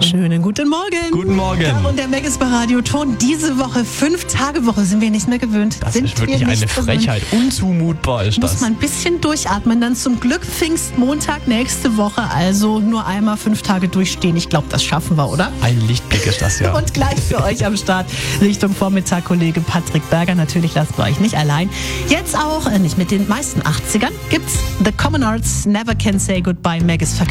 Schönen guten Morgen. Guten Morgen. Caro und der Megis bei Radioton. Diese Woche 5-Tage-Woche sind wir nicht mehr gewöhnt. Das ist wirklich eine Frechheit. Unzumutbar ist das. Muss man ein bisschen durchatmen. Dann zum Glück Pfingstmontag nächste Woche. Also nur einmal 5 Tage durchstehen. Ich glaube, das schaffen wir, oder? Ein Lichtblick ist das, ja. Und gleich für euch am Start Richtung Vormittag Kollege Patrick Berger. Natürlich lasst ihr euch nicht allein. Jetzt auch, nicht mit den meisten 80ern, gibt's The Common Arts Never Can Say Goodbye, Megis